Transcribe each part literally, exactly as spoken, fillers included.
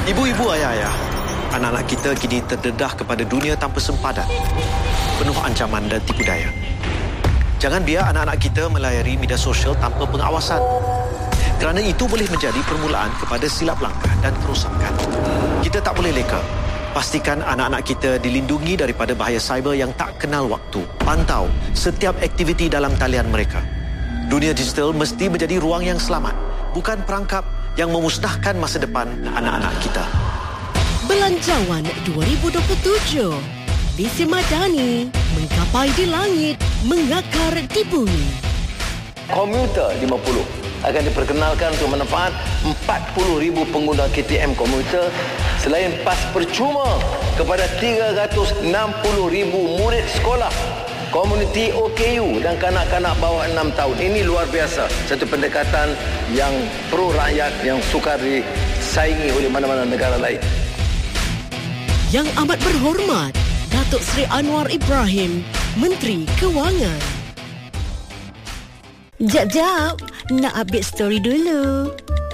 Ibu-ibu, ayah-ayah, anak-anak kita kini terdedah kepada dunia tanpa sempadan, penuh ancaman dan tipu daya. Jangan biar anak-anak kita melayari media sosial tanpa pengawasan, kerana itu boleh menjadi permulaan kepada silap langkah dan kerosakan. Kita tak boleh leka. Pastikan anak-anak kita dilindungi daripada bahaya cyber yang tak kenal waktu. Pantau setiap aktiviti dalam talian mereka. Dunia digital mesti menjadi ruang yang selamat, bukan perangkap yang memusnahkan masa depan anak-anak kita. Belanjawan dua ribu dua puluh tujuh. Visi Madani, menggapai di langit, mengakar di bumi. Komuter lima puluh akan diperkenalkan untuk manfaat empat puluh ribu pengguna K T M komuter, selain pas percuma kepada tiga ratus enam puluh ribu murid sekolah komuniti O K U dan kanak-kanak bawah enam tahun. Ini luar biasa. Satu pendekatan yang pro rakyat yang sukar disaingi oleh mana-mana negara lain. Yang amat berhormat, Datuk Seri Anwar Ibrahim, Menteri Kewangan. Jap-jap, nak update story dulu.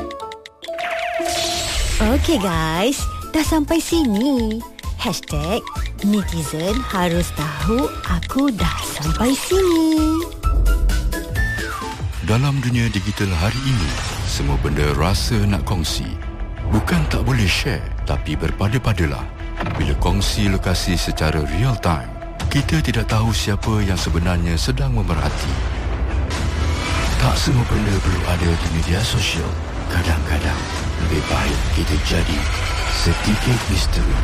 Okey guys, dah sampai sini. Hashtag netizen harus tahu aku dah sampai sini. Dalam dunia digital hari ini, semua benda rasa nak kongsi. Bukan tak boleh share, tapi berpada-padalah. Bila kongsi lokasi secara real time, kita tidak tahu siapa yang sebenarnya sedang memerhati. Tak semua benda perlu ada di media sosial. Kadang-kadang lebih baik kita jadi sedikit misteri.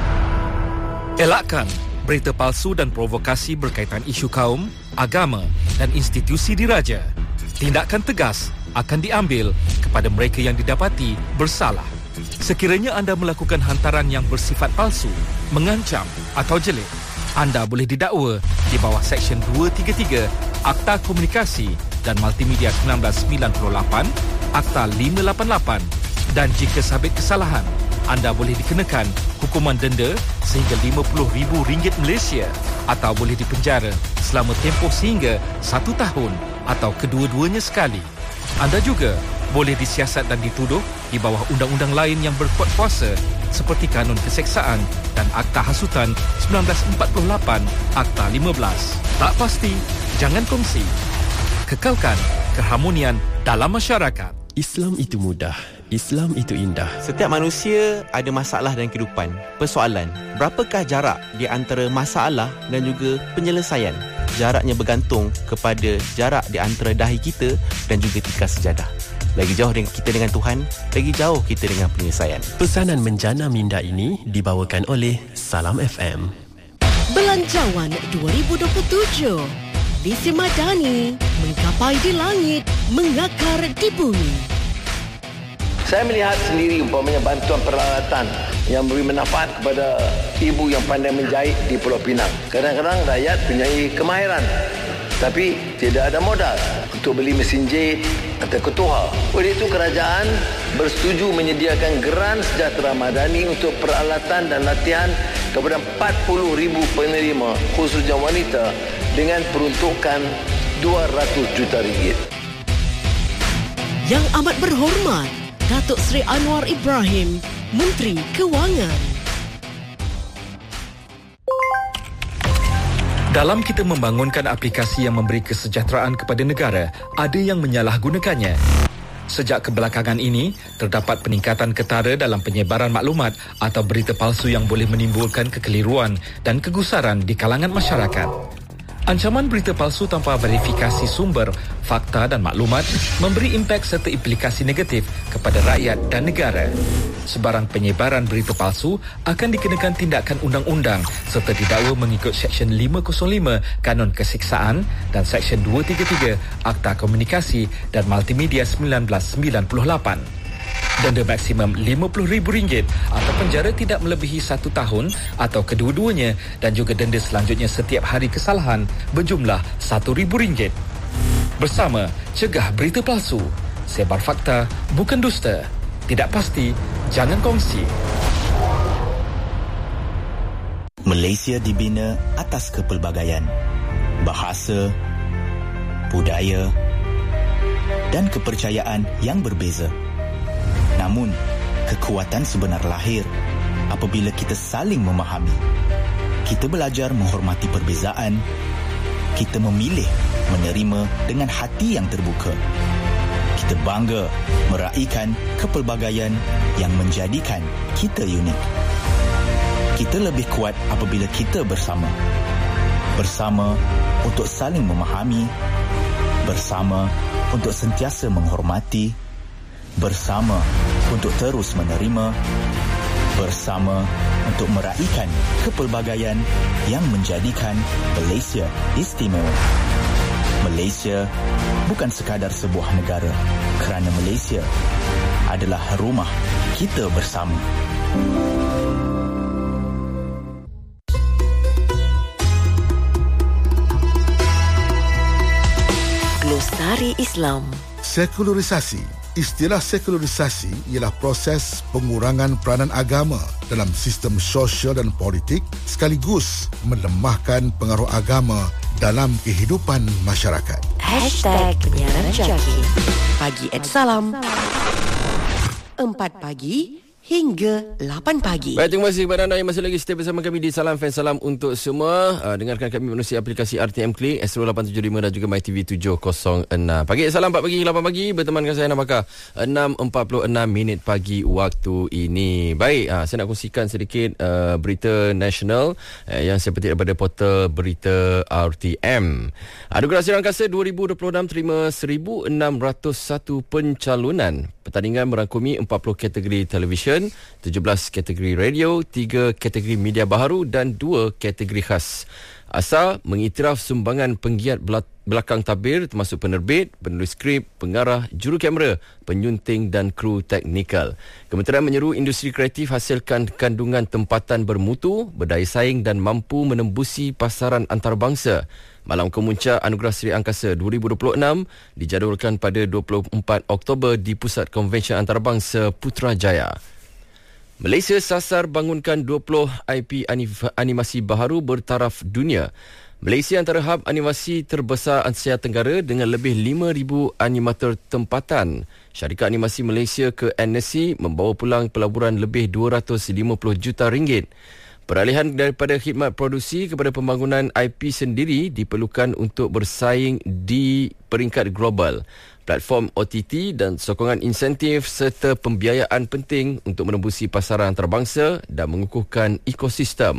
Elakkan berita palsu dan provokasi berkaitan isu kaum, agama dan institusi diraja. Tindakan tegas akan diambil kepada mereka yang didapati bersalah. Sekiranya anda melakukan hantaran yang bersifat palsu, mengancam atau jelik, anda boleh didakwa di bawah Seksyen dua tiga tiga Akta Komunikasi dan Multimedia seribu sembilan ratus sembilan puluh lapan, Akta lima lapan lapan, dan jika sabit kesalahan, anda boleh dikenakan hukuman denda sehingga lima puluh ribu ringgit Malaysia atau boleh dipenjara selama tempoh sehingga satu tahun atau kedua-duanya sekali. Anda juga boleh disiasat dan dituduh di bawah undang-undang lain yang berkuat kuasa seperti Kanun Keseksaan dan Akta Hasutan seribu sembilan ratus empat puluh lapan, Akta lima belas. Tak pasti, jangan kongsi. Kekalkan keharmonian dalam masyarakat. Islam itu mudah, Islam itu indah. Setiap manusia ada masalah dalam kehidupan. Persoalan, berapakah jarak di antara masalah dan juga penyelesaian? Jaraknya bergantung kepada jarak di antara dahi kita dan juga tikar sejadah. Lagi jauh dengan kita dengan Tuhan, lagi jauh kita dengan penyelesaian. Pesanan menjana minda ini dibawakan oleh Salam F M. Belanjawan dua ribu dua puluh tujuh. Visi Madani, menggapai di langit, mengakar di bumi. Saya melihat sendiri umpamanya bantuan peralatan yang memberi manfaat kepada ibu yang pandai menjahit di Pulau Pinang. Kadang-kadang rakyat punyai kemahiran, tapi tidak ada modal untuk beli mesin jahit atau ketuha. Oleh itu kerajaan bersetuju menyediakan geran sejahtera madani untuk peralatan dan latihan kepada empat puluh ribu penerima, khususnya wanita, dengan peruntukan dua ratus juta ringgit. Yang amat berhormat, Datuk Seri Anwar Ibrahim, Menteri Kewangan. Dalam kita membangunkan aplikasi yang memberi kesejahteraan kepada negara, ada yang menyalahgunakannya. Sejak kebelakangan ini, terdapat peningkatan ketara dalam penyebaran maklumat atau berita palsu yang boleh menimbulkan kekeliruan dan kegusaran di kalangan masyarakat. Ancaman berita palsu tanpa verifikasi sumber, fakta dan maklumat memberi impak serta implikasi negatif kepada rakyat dan negara. Sebarang penyebaran berita palsu akan dikenakan tindakan undang-undang serta didakwa mengikut Seksyen lima kosong lima Kanun Keseksaan dan Seksyen dua tiga tiga Akta Komunikasi dan Multimedia seribu sembilan ratus sembilan puluh lapan. Denda maksimum lima puluh ribu ringgit atau penjara tidak melebihi satu tahun atau kedua-duanya dan juga denda selanjutnya setiap hari kesalahan berjumlah satu ribu ringgit. Bersama, cegah berita palsu. Sebar fakta, bukan dusta. Tidak pasti, jangan kongsi. Malaysia dibina atas kepelbagaian, bahasa, budaya dan kepercayaan yang berbeza. Namun, kekuatan sebenar lahir apabila kita saling memahami. Kita belajar menghormati perbezaan. Kita memilih menerima dengan hati yang terbuka. Kita bangga meraihkan kepelbagaian yang menjadikan kita unik. Kita lebih kuat apabila kita bersama. Bersama untuk saling memahami. Bersama untuk sentiasa menghormati. Bersama untuk terus menerima. Bersama untuk meraihkan kepelbagaian yang menjadikan Malaysia istimewa. Malaysia bukan sekadar sebuah negara, kerana Malaysia adalah rumah kita bersama. Glosari Islam. Sekularisasi. Istilah sekularisasi ialah proses pengurangan peranan agama dalam sistem sosial dan politik sekaligus melemahkan pengaruh agama dalam kehidupan masyarakat. Hashtag Penyiaran Jaki. Pagi at Salam. empat pagi hingga lapan pagi. Baik, terima kasih kepada anda yang masih lagi stay bersama kami di Salam Fan Salam untuk semua. Uh, dengarkan kami melalui aplikasi R T M Klik, Astro lapan tujuh lima dan juga MyTV tujuh kosong enam. Pagi Salam empat pagi lapan pagi bertemankan saya Nabakar. enam empat puluh enam minit pagi waktu ini. Baik, uh, saya nak kongsikan sedikit uh, berita nasional uh, yang saya petik daripada portal berita R T M. Anugerah Siaran Angkasa dua ribu dua puluh enam terima seribu enam ratus satu pencalonan. Pertandingan merangkumi empat puluh kategori televisyen, tujuh belas kategori radio, tiga kategori media baharu dan dua kategori khas. Asa mengiktiraf sumbangan penggiat belakang tabir termasuk penerbit, penulis skrip, pengarah, juru kamera, penyunting dan kru teknikal. Kementerian menyeru industri kreatif hasilkan kandungan tempatan bermutu, berdaya saing dan mampu menembusi pasaran antarabangsa. Malam Kemuncak Anugerah Seri Angkasa dua ribu dua puluh enam dijadualkan pada dua puluh empat Oktober di Pusat Konvensyen Antarabangsa Putrajaya. Malaysia sasar bangunkan dua puluh I P animasi baharu bertaraf dunia. Malaysia antara hub animasi terbesar Asia Tenggara dengan lebih lima ribu animator tempatan. Syarikat Animasi Malaysia ke N S C membawa pulang pelaburan lebih dua ratus lima puluh juta ringgit. Peralihan daripada khidmat produksi kepada pembangunan I P sendiri diperlukan untuk bersaing di peringkat global. Platform O T T dan sokongan insentif serta pembiayaan penting untuk menembusi pasaran antarabangsa dan mengukuhkan ekosistem.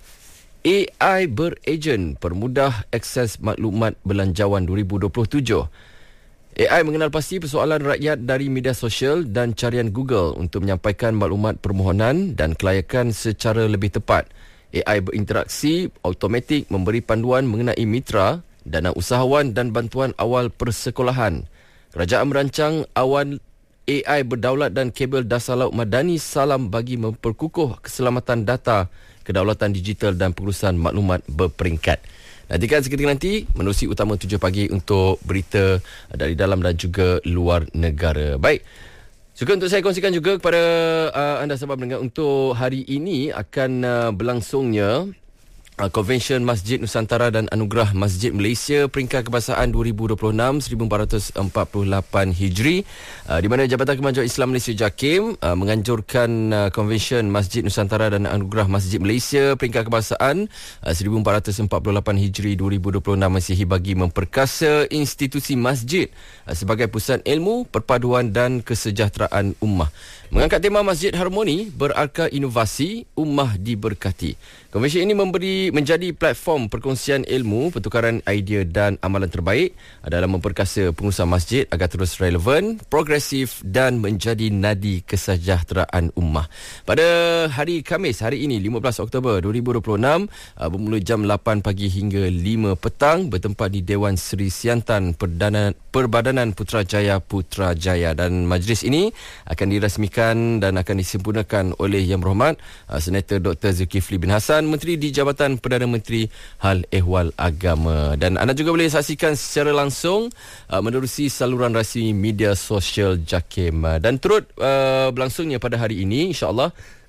A I beragen permudah akses maklumat belanjawan dua ribu dua puluh tujuh. A I mengenal pasti persoalan rakyat dari media sosial dan carian Google untuk menyampaikan maklumat permohonan dan kelayakan secara lebih tepat. A I berinteraksi, automatik memberi panduan mengenai mitra, dana usahawan dan bantuan awal persekolahan. Kerajaan merancang awan A I berdaulat dan kabel dasar laut madani Salam bagi memperkukuh keselamatan data, kedaulatan digital dan pengurusan maklumat berperingkat. Nantikan seketika nanti menerusi utama tujuh pagi untuk berita dari dalam dan juga luar negara. Baik, juga untuk saya kongsikan juga kepada uh, anda sahabat pendengar untuk hari ini akan uh, berlangsungnya Konvensyen Masjid Nusantara dan Anugerah Masjid Malaysia Peringkat Kebangsaan dua ribu dua puluh enam seribu empat ratus empat puluh lapan Hijri, uh, di mana Jabatan Kemajuan Islam Malaysia JAKIM uh, menganjurkan uh, Konvensyen Masjid Nusantara dan Anugerah Masjid Malaysia Peringkat Kebangsaan uh, seribu empat ratus empat puluh lapan Hijri dua ribu dua puluh enam masihi bagi memperkasa institusi masjid uh, sebagai pusat ilmu, perpaduan dan kesejahteraan ummah. Mengangkat tema Masjid Harmoni berarka inovasi, ummah diberkati. Konvensyen ini memberi menjadi platform perkongsian ilmu, pertukaran idea dan amalan terbaik dalam memperkasa pengurusan masjid agar terus relevan, progresif dan menjadi nadi kesejahteraan ummah. Pada hari Khamis, hari ini lima belas Oktober dua ribu dua puluh enam, bermula jam lapan pagi hingga lima petang bertempat di Dewan Seri Siantan Perdana, Perbadanan Putrajaya Putrajaya, dan majlis ini akan dirasmikan dan akan disempurnakan oleh Yang Berhormat Senator Doktor Zulkifli bin Hassan, Menteri di Jabatan Perdana Menteri Hal Ehwal Agama. Dan anda juga boleh saksikan secara langsung uh, menerusi saluran rasmi media sosial JAKIM. Dan turut uh, berlangsungnya pada hari ini, insya-Allah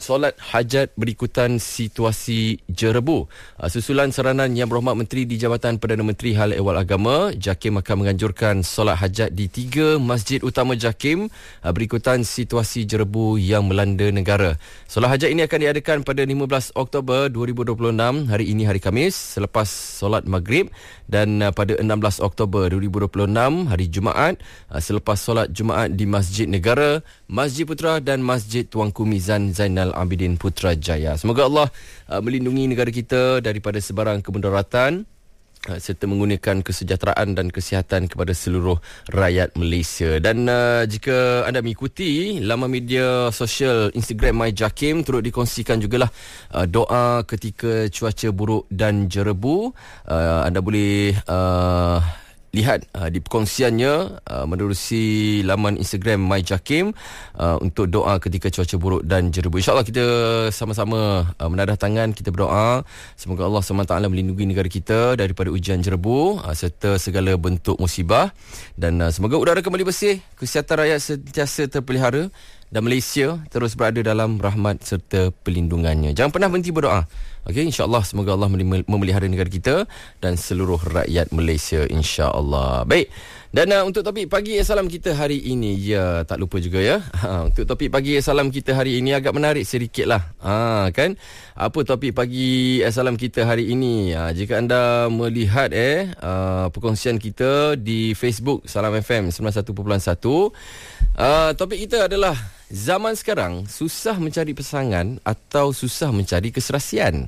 solat hajat berikutan situasi jerebu. Susulan saranan Yang Berhormat Menteri di Jabatan Perdana Menteri Hal Ehwal Agama, JAKIM akan menganjurkan solat hajat di tiga masjid utama JAKIM berikutan situasi jerebu yang melanda negara. Solat hajat ini akan diadakan pada lima belas Oktober dua ribu dua puluh enam, hari ini hari Khamis, selepas solat maghrib, dan pada enam belas Oktober dua ribu dua puluh enam, hari Jumaat, selepas solat Jumaat di Masjid Negara, Masjid Putra dan Masjid Tuanku Mizan Zainal Abidin Putrajaya. Semoga Allah uh, melindungi negara kita daripada sebarang kemudaratan uh, serta menggunakan kesejahteraan dan kesihatan kepada seluruh rakyat Malaysia. Dan uh, jika anda mengikuti laman media sosial Instagram MyJakim, turut dikongsikan jugalah uh, doa ketika cuaca buruk dan jerebu. Uh, anda boleh uh, lihat uh, di perkongsiannya uh, menerusi laman Instagram MyJakim uh, untuk doa ketika cuaca buruk dan jerebu. InsyaAllah kita sama-sama uh, menadah tangan, kita berdoa semoga Allah subhanahu wa taala melindungi negara kita daripada ujian jerebu uh, serta segala bentuk musibah, dan uh, semoga udara kembali bersih, kesihatan rakyat sentiasa terpelihara dan Malaysia terus berada dalam rahmat serta pelindungannya. Jangan pernah berhenti berdoa. Okey, insya-Allah semoga Allah memelihara negara kita dan seluruh rakyat Malaysia, insya-Allah. Baik. Dan uh, untuk topik pagi salam kita hari ini, ya tak lupa juga ya. Ha, untuk topik pagi salam kita hari ini agak menarik sedikitlah. Ha, kan? Apa topik pagi salam kita hari ini? Ha, jika anda melihat eh uh, perkongsian kita di Facebook Salam F M sembilan puluh satu perpuluhan satu, uh, topik kita adalah zaman sekarang susah mencari pasangan atau susah mencari keserasian.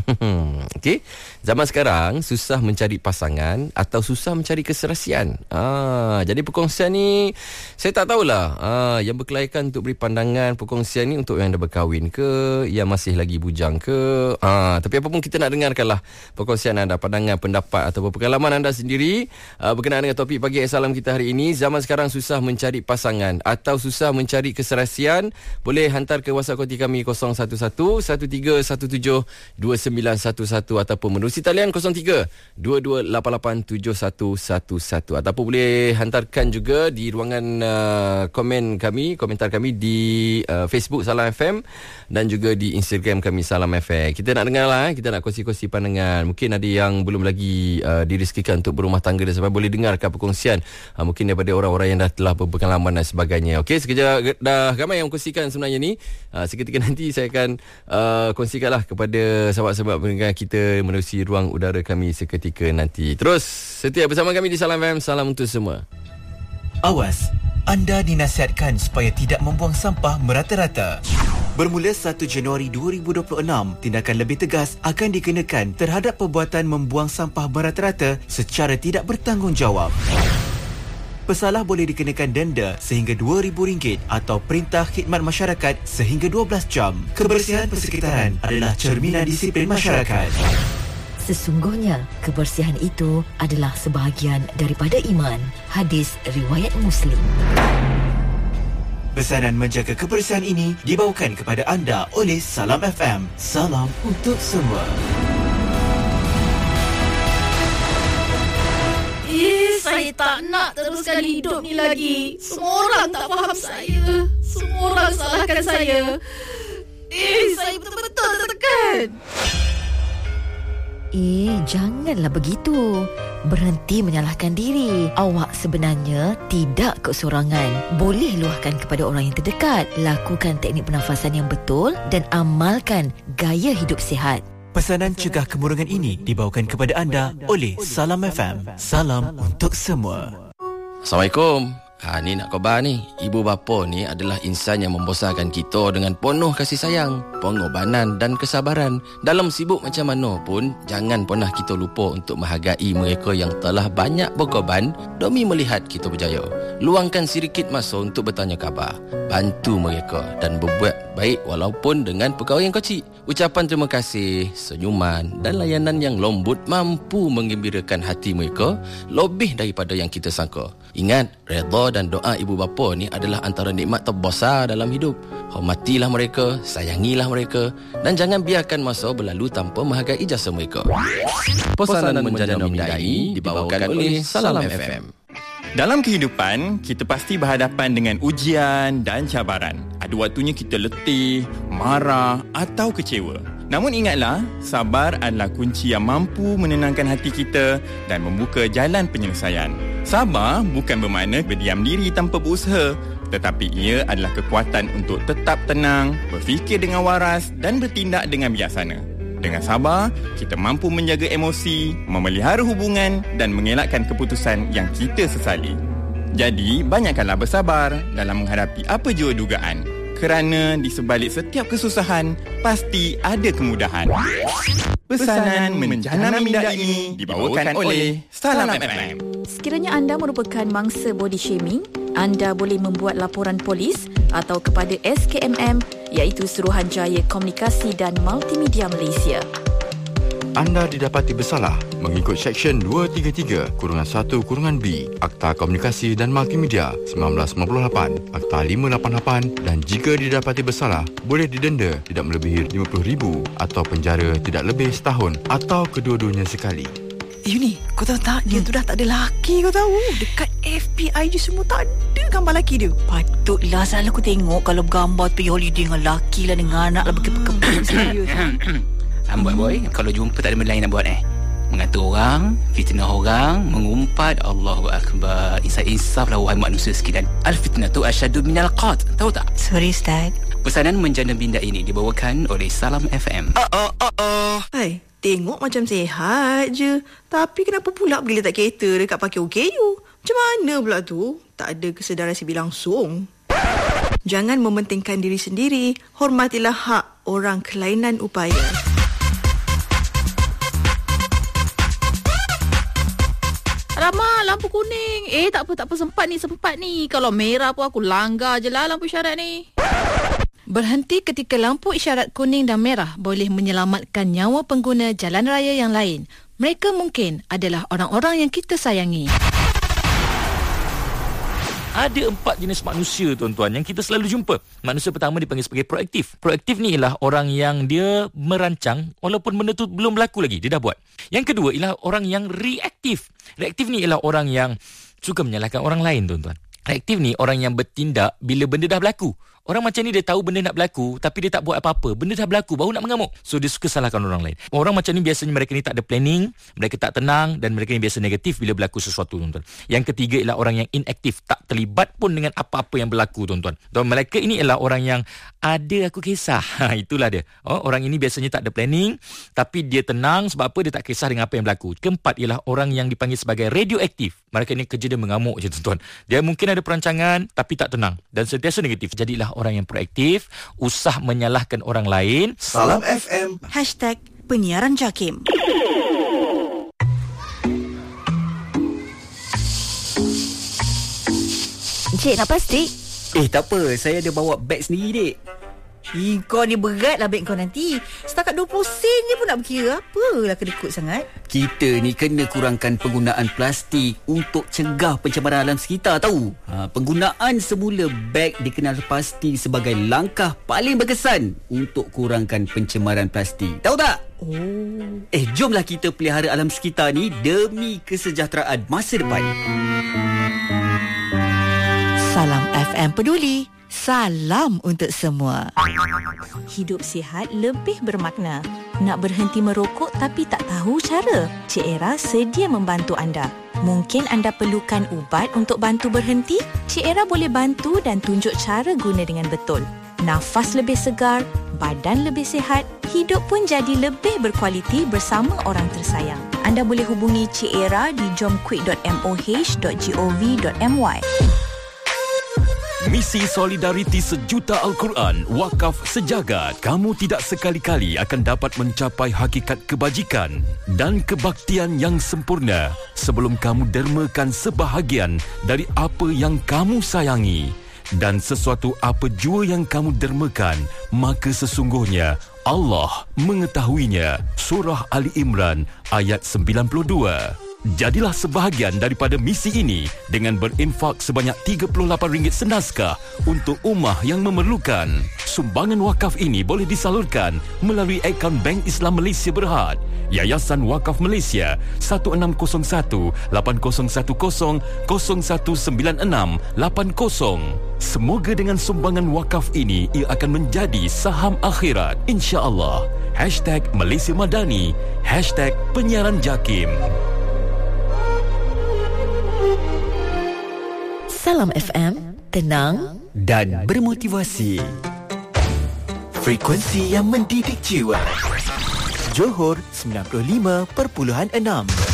Okey, zaman sekarang susah mencari pasangan atau susah mencari keserasian. Ah, jadi perkongsian ni saya tak tahulah. Ah, yang berkelayakan untuk beri pandangan perkongsian ni untuk yang dah berkahwin ke, yang masih lagi bujang ke. Ah, tapi apa pun kita nak dengarkanlah perkongsian anda, pandangan, pendapat atau pengalaman anda sendiri ah, berkenaan dengan topik pagi salam kita hari ini. Zaman sekarang susah mencari pasangan atau susah mencari keserasian. Boleh hantar ke WhatsApp konti kami kosong satu satu satu tiga satu tujuh dua sembilan satu satu ataupun menerusi talian kosong tiga dua dua lapan lapan tujuh satu satu satu, ataupun boleh hantarkan juga di ruangan uh, komen kami, komentar kami di uh, Facebook Salam F M dan juga di Instagram kami Salam F M. Kita nak dengar lah, eh? kita nak kongsi-kongsi pandangan. Mungkin ada yang belum lagi uh, direzekikan untuk berumah tangga dan sampai boleh dengarkan perkongsian uh, mungkin daripada orang-orang yang dah telah berpengalaman dan sebagainya. Okey, sekejap dah ramai yang kongsikan sebenarnya ni. Uh, seketika nanti saya akan uh, kongsikanlah kepada sahabat-sahabat pendengar kita menerusi ruang udara kami seketika nanti. Terus setia bersama kami di Salam F M. Salam untuk semua. Awas, anda dinasihatkan supaya tidak membuang sampah merata-rata. Bermula satu Januari dua ribu dua puluh enam, tindakan lebih tegas akan dikenakan terhadap perbuatan membuang sampah merata-rata secara tidak bertanggungjawab. Pesalah boleh dikenakan denda sehingga dua ribu ringgit atau perintah khidmat masyarakat sehingga dua belas jam. Kebersihan persekitaran adalah cerminan disiplin masyarakat. Sesungguhnya, kebersihan itu adalah sebahagian daripada iman. Hadis riwayat Muslim. Pesanan menjaga kebersihan ini dibawakan kepada anda oleh Salam F M. Salam untuk semua. Saya tak nak teruskan hidup ni lagi. Semua orang tak faham saya. Semua orang salahkan saya. Eh, saya betul-betul tertekan. Eh, janganlah begitu. Berhenti menyalahkan diri. Awak sebenarnya tidak keseorangan. Boleh luahkan kepada orang yang terdekat. Lakukan teknik pernafasan yang betul dan amalkan gaya hidup sihat. Pesanan cegah kemurungan ini dibawakan kepada anda oleh Salam F M. Salam untuk semua. Assalamualaikum. Ha, ni nak khabar ni. Ibu bapa ni adalah insan yang membesarkan kita dengan penuh kasih sayang, pengorbanan dan kesabaran. Dalam sibuk macam mana pun, jangan pernah kita lupa untuk menghargai mereka yang telah banyak berkorban demi melihat kita berjaya. Luangkan sedikit masa untuk bertanya khabar, bantu mereka dan berbuat baik walaupun dengan perkara yang kecil. Ucapan terima kasih, senyuman dan layanan yang lembut mampu menggembirakan hati mereka lebih daripada yang kita sangka. Ingat, redha dan doa ibu bapa ni adalah antara nikmat terbesar dalam hidup. Hormatilah mereka, sayangilah mereka dan jangan biarkan masa berlalu tanpa menghargai jasa mereka. Pesanan menjana minda ini dibawakan oleh Salam F M. Dalam kehidupan, kita pasti berhadapan dengan ujian dan cabaran. Ada ada waktunya kita letih, marah atau kecewa. Namun ingatlah, sabar adalah kunci yang mampu menenangkan hati kita dan membuka jalan penyelesaian. Sabar bukan bermakna berdiam diri tanpa berusaha, tetapi ia adalah kekuatan untuk tetap tenang, berfikir dengan waras dan bertindak dengan bijaksana. Dengan sabar, kita mampu menjaga emosi, memelihara hubungan dan mengelakkan keputusan yang kita sesali. Jadi, banyakkanlah bersabar dalam menghadapi apa jua dugaan. Kerana di sebalik setiap kesusahan, pasti ada kemudahan. Pesanan menjana minda ini dibawakan oleh Salam F M. Sekiranya anda merupakan mangsa body shaming, anda boleh membuat laporan polis atau kepada S K M M, iaitu Suruhanjaya Komunikasi dan Multimedia Malaysia. Anda didapati bersalah mengikut Seksyen dua tiga tiga satu B Akta Komunikasi dan Multimedia seribu sembilan ratus sembilan puluh lapan, Akta lima lapan lapan, dan jika didapati bersalah, boleh didenda tidak melebihi lima puluh ribu atau penjara tidak lebih setahun atau kedua-duanya sekali. Eh Yuni, kau tahu tak, dia hmm. tu dah tak ada laki, kau tahu. Dekat F B I je semua tak ada gambar laki dia. Patutlah selalu aku tengok kalau bergambar pergi holiday dengan laki lah, dengan anak lah, berkepuk-kepuk. Serius. Amboi boy, kalau jumpa tak ada benda lain nak buat eh. Mengatur orang, fitnah orang, mengumpat. Allahu Akbar. Insaf-insaf lah wahai manusia sekalian. Al-fitnatu asyadu minal qat. Tahu tak? Sorry Ustaz. Pesanan menjana minda ini dibawakan oleh Salam F M. Oh oh oh oh. Hai, tengok macam sihat je. Tapi kenapa pula pergi letak kereta dekat parkir O K U? Macam mana pula tu? Tak ada kesedaran sibik langsung. Jangan mementingkan diri sendiri. Hormatilah hak orang kelainan upaya. Alamak, lampu kuning. Eh, tak apa, tak apa. Sempat ni, sempat ni. Kalau merah pun aku langgar je lah lampu isyarat ni. Berhenti ketika lampu isyarat kuning dan merah boleh menyelamatkan nyawa pengguna jalan raya yang lain. Mereka mungkin adalah orang-orang yang kita sayangi. Ada empat jenis manusia, tuan-tuan, yang kita selalu jumpa. Manusia pertama dipanggil sebagai proaktif. Proaktif ni ialah orang yang dia merancang walaupun benda tu belum berlaku lagi, dia dah buat. Yang kedua ialah orang yang reaktif. Reaktif ni ialah orang yang suka menyalahkan orang lain, tuan-tuan. Reaktif ni orang yang bertindak bila benda dah berlaku. Orang macam ni dia tahu benda nak berlaku tapi dia tak buat apa-apa. Benda dah berlaku baru nak mengamuk. So dia suka salahkan orang lain. Orang macam ni biasanya mereka ni tak ada planning, mereka tak tenang dan mereka ni biasa negatif bila berlaku sesuatu, tuan-tuan. Yang ketiga ialah orang yang inaktif, tak terlibat pun dengan apa-apa yang berlaku, tuan-tuan. Dan mereka ini ialah orang yang ada aku kisah. Ha, itulah dia. Oh, orang ini biasanya tak ada planning tapi dia tenang sebab apa? Dia tak kisah dengan apa yang berlaku. Keempat ialah orang yang dipanggil sebagai radioaktif. Mereka ni kerja dia mengamuk je, tuan-tuan. Dia mungkin ada perancangan tapi tak tenang dan sentiasa negatif. Jadilah orang yang proaktif, usah menyalahkan orang lain. Salam F M. Hashtag penyiaran JAKIM. Cik, nak plastik? Eh, tak apa. Saya ada bawa beg sendiri, dek. Eh, kau ni berat lah beg kau nanti. Setakat dua puluh sen je pun nak berkira. Apalah kedekut sangat. Kita ni kena kurangkan penggunaan plastik untuk cegah pencemaran alam sekitar, tahu? Ha, penggunaan semula beg dikenal pasti sebagai langkah paling berkesan untuk kurangkan pencemaran plastik. Tahu tak? Oh. Eh, jomlah kita pelihara alam sekitar ni demi kesejahteraan masa depan. Salam F M peduli. Salam untuk semua. Hidup sihat lebih bermakna. Nak berhenti merokok tapi tak tahu cara? Cik Era sedia membantu anda. Mungkin anda perlukan ubat untuk bantu berhenti? Cik Era boleh bantu dan tunjuk cara guna dengan betul. Nafas lebih segar, badan lebih sihat, hidup pun jadi lebih berkualiti bersama orang tersayang. Anda boleh hubungi Cik Era di jomquick dot moh dot gov dot my. Misi Solidariti Sejuta Al-Quran Wakaf Sejagat. Kamu tidak sekali-kali akan dapat mencapai hakikat kebajikan dan kebaktian yang sempurna sebelum kamu dermakan sebahagian dari apa yang kamu sayangi. Dan sesuatu apa jua yang kamu dermakan, maka sesungguhnya Allah mengetahuinya. Surah Ali Imran ayat sembilan puluh dua. Jadilah sebahagian daripada misi ini dengan berinfak sebanyak tiga puluh lapan ringgit senaskah untuk ummah yang memerlukan. Sumbangan wakaf ini boleh disalurkan melalui akaun Bank Islam Malaysia Berhad, Yayasan Wakaf Malaysia satu enam kosong satu lapan kosong satu kosong kosong satu sembilan enam lapan kosong. Semoga dengan sumbangan wakaf ini ia akan menjadi saham akhirat, insya-Allah. Hashtag Malaysia Madani, Hashtag Penyiaran Jakim. Salam F M, tenang dan bermotivasi. Frekuensi yang mendidik jiwa. Johor sembilan puluh lima perpuluhan enam.